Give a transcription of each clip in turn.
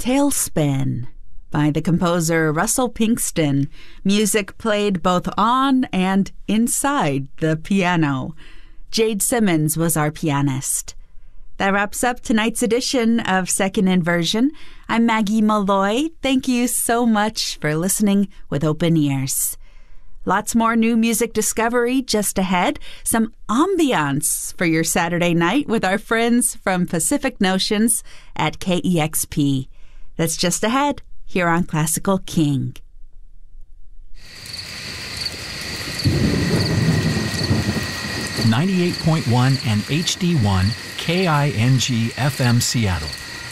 Tailspin by the composer Russell Pinkston. Music played both on and inside the piano. Jade Simmons was our pianist. That wraps up tonight's edition of Second Inversion. I'm Maggie Malloy. Thank you so much for listening with open ears. Lots more new music discovery just ahead. Some ambiance for your Saturday night with our friends from Pacific Notions at KEXP. That's just ahead here on Classical King. .1 and HD1 KING FM Seattle.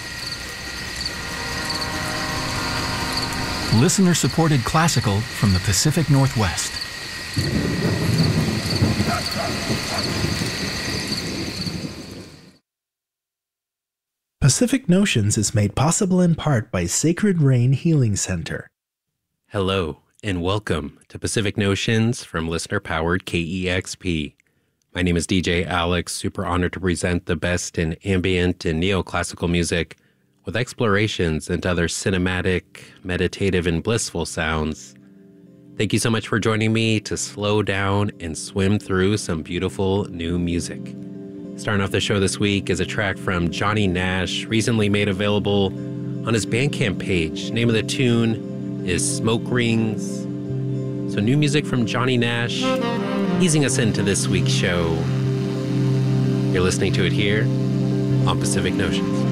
Listener-supported classical from the Pacific Northwest. Pacific Notions is made possible in part by Sacred Rain Healing Center. Hello, and welcome to Pacific Notions from listener-powered KEXP. My name is DJ Alex, super honored to present the best in ambient and neoclassical music with explorations into other cinematic, meditative, and blissful sounds. Thank you so much for joining me to slow down and swim through some beautiful new music. Starting off the show this week is a track from Johnny Nash, recently made available on his Bandcamp page. Name of the tune is Smoke Rings. So new music from Johnny Nash, easing us into this week's show. You're listening to it here on Pacific Notions.